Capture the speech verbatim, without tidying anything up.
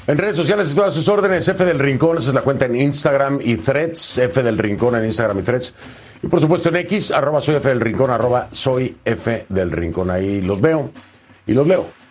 En redes sociales y todas sus órdenes, F del Rincón, esa es la cuenta en Instagram y Threads, F del Rincón en Instagram y Threads. Y por supuesto en X, arroba soy F del Rincón, arroba soy F del Rincón. Ahí los veo y los leo.